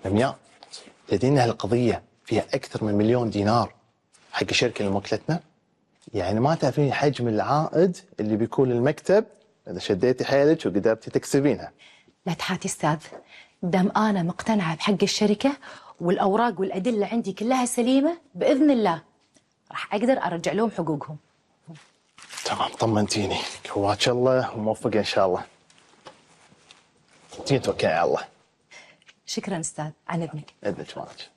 لمياء، تدرين هالقضية فيها أكثر من مليون دينار حق الشركة اللي موكلتنا؟ يعني ما تعرفين حجم العائد اللي بيكون للمكتب إذا شديتي حيلك وقدرتي تكسبينها. لا تحاتي استاذ، دام انا مقتنعه بحق الشركه والاوراق والادله عندي كلها سليمه باذن الله راح اقدر ارجع لهم حقوقهم. تمام، طمنتيني. كواك الله وموفقة إن شاء الله. تيجي توكلي على الله. شكرا استاذ، عن اذنك. إذنك مالك.